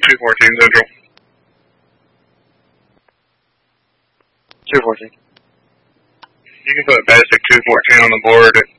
214 Central. 214. You can put basic 214 on the board at